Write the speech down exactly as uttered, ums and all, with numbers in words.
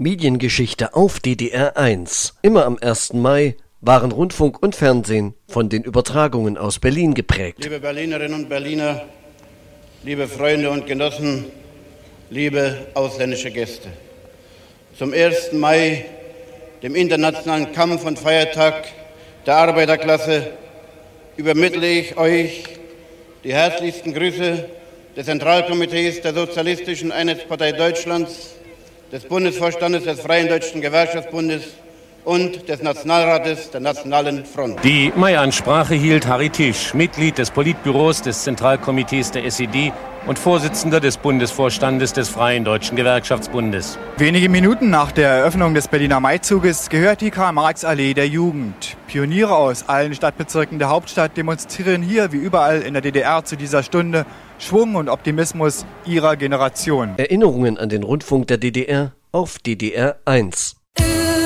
Mediengeschichte auf D D R eins. Immer am ersten Mai waren Rundfunk und Fernsehen von den Übertragungen aus Berlin geprägt. Liebe Berlinerinnen und Berliner, liebe Freunde und Genossen, liebe ausländische Gäste. Zum ersten Mai, dem internationalen Kampf- und Feiertag der Arbeiterklasse, übermittle ich euch die herzlichsten Grüße des Zentralkomitees der Sozialistischen Einheitspartei Deutschlands, des Bundesvorstandes des Freien Deutschen Gewerkschaftsbundes und des Nationalrates der Nationalen Front. Die Mai-Ansprache hielt Harry Tisch, Mitglied des Politbüros des Zentralkomitees der S E D und Vorsitzender des Bundesvorstandes des Freien Deutschen Gewerkschaftsbundes. Wenige Minuten nach der Eröffnung des Berliner Maizuges gehört die Karl-Marx-Allee der Jugend. Pioniere aus allen Stadtbezirken der Hauptstadt demonstrieren hier wie überall in der D D R zu dieser Stunde Schwung und Optimismus ihrer Generation. Erinnerungen an den Rundfunk der D D R auf D D R eins.